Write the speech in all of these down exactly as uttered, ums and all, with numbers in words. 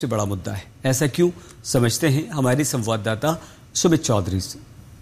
से बड़ा मुद्दा है। ऐसा क्यों, समझते हैं हमारी संवाददाता सुमित चौधरी से।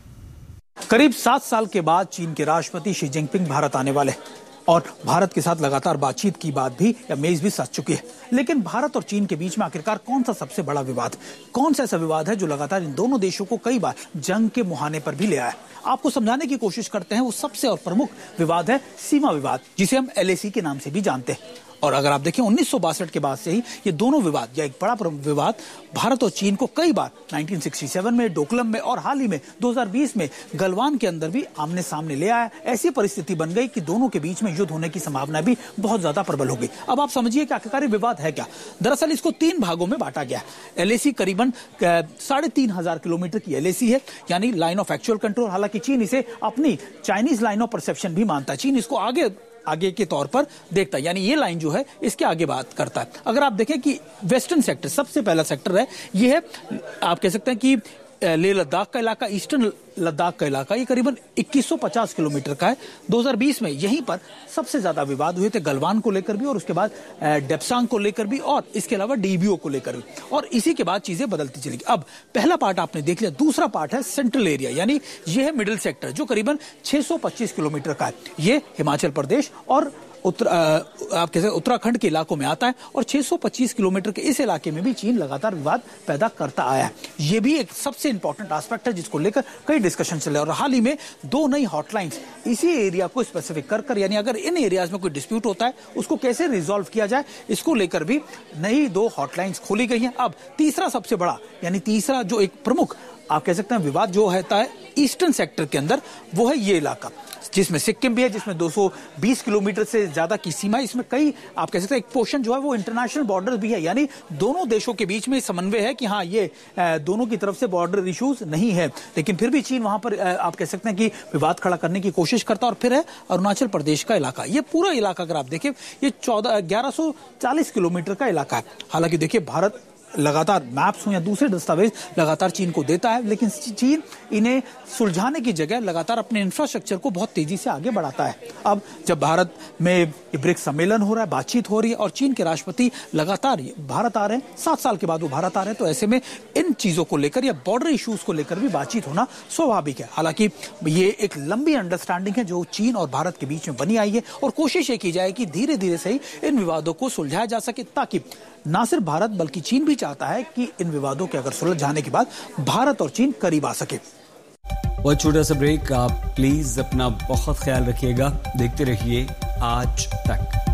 करीब सात साल के बाद चीन के राष्ट्रपति शी जिनपिंग भारत आने वाले और भारत के साथ लगातार बातचीत की बात भी या मेज भी सज चुकी है। लेकिन भारत और चीन के बीच में आखिरकार कौन सा सबसे बड़ा विवाद, कौन सा ऐसा विवाद है जो लगातार इन दोनों देशों को कई बार जंग के मुहाने पर भी ले आया? आपको समझाने की कोशिश करते हैं। वो सबसे और प्रमुख विवाद है सीमा विवाद, जिसे हम एल ए सी के नाम से भी जानते हैं। और अगर आप देखें उन्नीस सौ बासठ के बाद से ही ये दोनों विवाद या एक बड़ा विवाद भारत और चीन को कई बार उन्नीस सौ सरसठ में, डोकलम में और हाल ही में दो हज़ार बीस में गलवान के अंदर भी आमने सामने ले आया। ऐसी परिस्थिति बन गई कि दोनों के बीच में युद्ध होने की संभावना भी बहुत ज्यादा प्रबल हो गई। अब आप समझिए कि आखिरकार विवाद है क्या। दरअसल इसको तीन भागों में बांटा गया। एल ए सी करीबन साढ़े तीन हजार किलोमीटर की एल ए सी है, यानी लाइन ऑफ एक्चुअल कंट्रोल। हालांकि चीन इसे अपनी चाइनीज लाइन ऑफ परसेप्शन भी मानता है। चीन इसको आगे आगे के तौर पर देखता है, यानी ये लाइन जो है इसके आगे बात करता है। अगर आप देखें कि वेस्टर्न सेक्टर सबसे पहला सेक्टर है, ये है आप कह सकते हैं कि लेह लद्दाख का इलाका, ईस्टर्न लद्दाख का इलाका, ये करीबन इक्कीस सौ पचास किलोमीटर का है। दो हज़ार बीस में यहीं पर सबसे ज्यादा विवाद हुए थे, गलवान को लेकर भी और उसके बाद डेप्सांग को लेकर भी और इसके अलावा डी बी ओ को लेकर भी। और इसी के बाद चीजें बदलती चली। अब पहला पार्ट आपने देख लिया। दूसरा पार्ट है सेंट्रल एरिया, यानी ये है मिडिल सेक्टर, जो करीबन छह सौ पच्चीस किलोमीटर का है। ये हिमाचल प्रदेश और उत्तर आप कह सकते उत्तराखंड के इलाकों में आता है। और छह सौ पच्चीस किलोमीटर के इस इलाके में भी चीन लगातार विवाद पैदा करता आया है। ये भी एक सबसे इंपॉर्टेंट एस्पेक्ट है जिसको लेकर कई डिस्कशन चले। और हाल ही में दो नई हॉटलाइंस इसी एरिया को स्पेसिफिक कर कर, यानी अगर इन एरियाज में कोई डिस्प्यूट होता है उसको कैसे रिजॉल्व किया जाए, इसको लेकर भी नई दो हॉटलाइंस खोली गई हैं। अब तीसरा सबसे बड़ा, यानी तीसरा जो एक प्रमुख आप कह सकते हैं विवाद जो रहता है ईस्टर्न सेक्टर के अंदर, वो है ये इलाका जिसमें सिक्किम भी है, जिसमें दो सौ बीस किलोमीटर से ज्यादा की सीमा है। इसमें कई आप कह सकते हैं एक पोर्शन जो है वो इंटरनेशनल बॉर्डर भी है, यानी दोनों देशों के बीच में समन्वय है कि हाँ ये दोनों की तरफ से बॉर्डर इश्यूज नहीं है। लेकिन फिर भी चीन वहां पर आप कह सकते हैं कि विवाद खड़ा करने की कोशिश करता है। और फिर है अरुणाचल प्रदेश का इलाका। ये पूरा इलाका अगर आप देखें, ये चौदह ग्यारह सौ चालीस किलोमीटर का इलाका है। हालांकि देखिए भारत लगातार मैप्स हो या दूसरे दस्तावेज लगातार चीन को देता है, लेकिन चीन इन्हें सुलझाने की जगह लगातार अपने इंफ्रास्ट्रक्चर को बहुत तेजी से आगे बढ़ाता है। अब जब भारत में ब्रिक्स सम्मेलन हो रहा है, बातचीत हो रही है और चीन के राष्ट्रपति लगातार भारत आ रहे हैं, सात साल के बाद वो भारत आ रहे हैं, तो ऐसे में इन चीजों को लेकर या बॉर्डर इश्यूज को लेकर भी बातचीत होना स्वाभाविक है। हालांकि ये एक लंबी अंडरस्टैंडिंग है जो चीन और भारत के बीच में बनी आई है और कोशिश ये की जाए कि धीरे धीरे से ही इन विवादों को सुलझाया जा सके, ताकि ना सिर्फ भारत बल्कि चीन भी चाहता है कि इन विवादों के अगर सुलझ जाने के बाद भारत और चीन करीब आ सके। बहुत छोटा सा ब्रेक, आप प्लीज अपना बहुत ख्याल रखिएगा। देखते रहिए आज तक।